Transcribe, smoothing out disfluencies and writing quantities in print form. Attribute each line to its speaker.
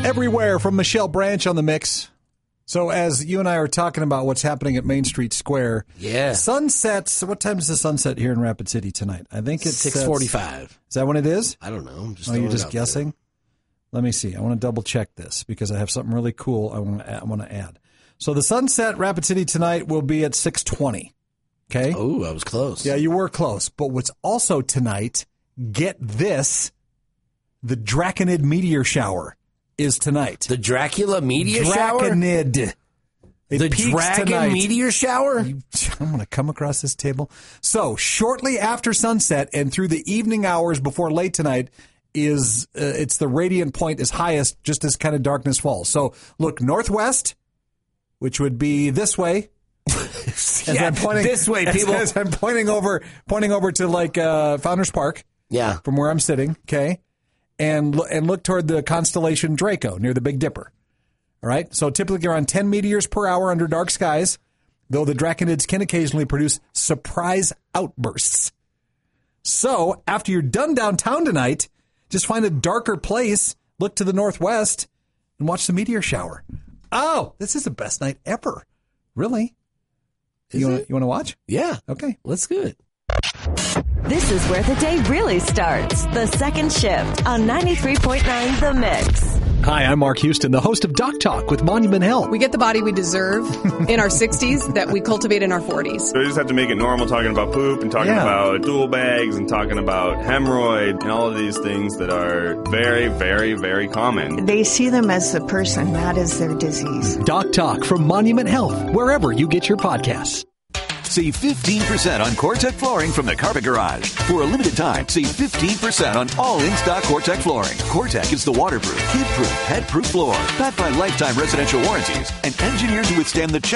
Speaker 1: Everywhere from Michelle Branch on the mix. So as you and I are talking about what's happening at Main Street Square, sunsets. What time is the sunset here in Rapid City tonight? I think it's
Speaker 2: 6:45.
Speaker 1: Is that when it is?
Speaker 2: I don't know. I'm just
Speaker 1: you're just guessing? Let me see. I want to double check this because I have something really cool I want to add. So the sunset Rapid City tonight will be at 6:20. Okay?
Speaker 2: Oh, I was close.
Speaker 1: Yeah, you were close. But what's also tonight, get this, the Draconid meteor shower is tonight.
Speaker 2: The Dracula meteor shower?
Speaker 1: Draconid.
Speaker 2: The dragon
Speaker 1: tonight.
Speaker 2: meteor shower?
Speaker 1: I'm going to come across this table. So shortly after sunset and through the evening hours before late tonight is it's the radiant point is highest just as kind of darkness falls. So look northwest, which would be this way.
Speaker 2: This way, people.
Speaker 1: As I'm pointing over to like Founders Park.
Speaker 2: Yeah.
Speaker 1: From where I'm sitting, okay? And look toward the constellation Draco near the Big Dipper. All right? So typically around 10 meteors per hour under dark skies, though the Draconids can occasionally produce surprise outbursts. So after you're done downtown tonight, just find a darker place, look to the northwest, and watch the meteor shower. Oh, this is the best night ever. Really? You want to watch?
Speaker 2: Yeah.
Speaker 1: Okay.
Speaker 2: Let's do it.
Speaker 3: This is where the day really starts. The second shift on 93.9 The Mix.
Speaker 1: Hi, I'm Mark Houston, the host of Doc Talk with Monument Health.
Speaker 4: We get the body we deserve in our 60s that we cultivate in our 40s.
Speaker 5: So we just have to make it normal talking about poop and talking about stool bags and talking about hemorrhoid and all of these things that are very, very, very common.
Speaker 6: They see them as a person, not as their disease.
Speaker 1: Doc Talk from Monument Health, wherever you get your podcasts.
Speaker 7: Save 15% on Cortec flooring from the Carpet Garage. For a limited time, save 15% on all in-stock Cortec flooring. Cortec is the waterproof, kid-proof, pet-proof floor, backed by lifetime residential warranties and engineered to withstand the